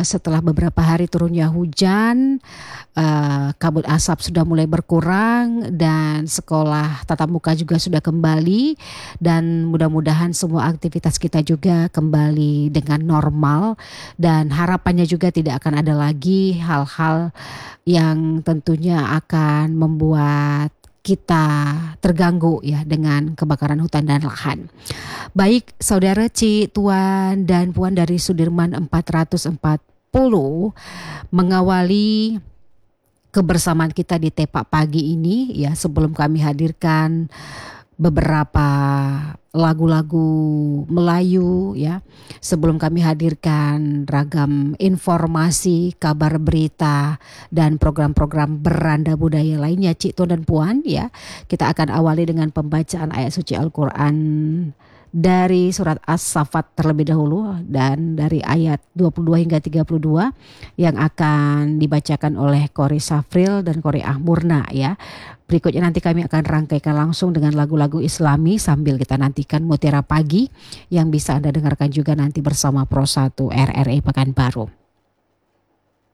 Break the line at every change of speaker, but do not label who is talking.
setelah beberapa hari turunnya hujan, kabut asap sudah mulai berkurang dan sekolah tatap muka juga sudah kembali, dan mudah-mudahan semua aktivitas kita juga kembali dengan normal, dan harapannya juga tidak akan ada lagi hal-hal yang tentunya akan membuat kita terganggu ya dengan kebakaran hutan dan lahan. Baik saudara Ci, Tuan dan Puan dari Sudirman 440 mengawali kebersamaan kita di Tepak Pagi ini ya, sebelum kami hadirkan beberapa lagu-lagu Melayu ya, sebelum kami hadirkan ragam informasi, kabar berita dan program-program beranda budaya lainnya, Cik Tuan dan Puan ya. Kita akan awali dengan pembacaan ayat suci Al-Quran dari surat As-Saffat terlebih dahulu, dan dari ayat 22 hingga 32 yang akan dibacakan oleh Qori Safril dan Qori Ahmurna ya. Berikutnya nanti kami akan rangkaikan langsung dengan lagu-lagu Islami sambil kita nantikan Mutiara Pagi yang bisa Anda dengarkan juga nanti bersama Pro 1 RRI Pekanbaru.